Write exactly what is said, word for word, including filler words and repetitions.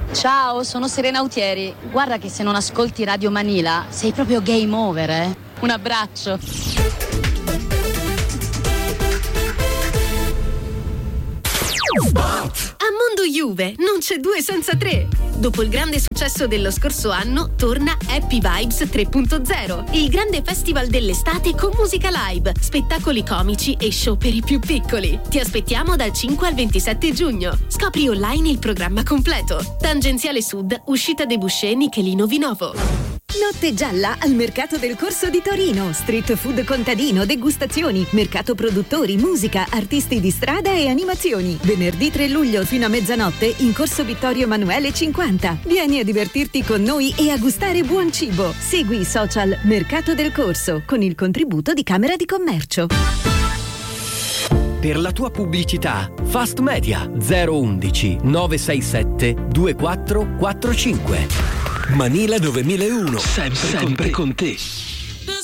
Ciao, sono Serena Autieri. Guarda che se non ascolti Radio Manila sei proprio game over, eh? Un abbraccio. A Mondo Juve non c'è due senza tre. Dopo il grande successo dello scorso anno, torna Happy Vibes tre punto zero, il grande festival dell'estate con musica live, spettacoli comici e show per i più piccoli. Ti aspettiamo dal cinque al ventisette giugno. Scopri online il programma completo. Tangenziale Sud, uscita De Buscè, Michelino Vinovo. Notte gialla al Mercato del Corso di Torino. Street food contadino, degustazioni, mercato produttori, musica, artisti di strada e animazioni. Venerdì tre luglio fino a mezzanotte in Corso Vittorio Emanuele cinquanta. Vieni a divertirti con noi e a gustare buon cibo. Segui i social Mercato del Corso con il contributo di Camera di Commercio. Per la tua pubblicità, Fast Media zero undici nove sei sette due quattro quattro cinque. Manila novemilauno, sempre, sempre con te.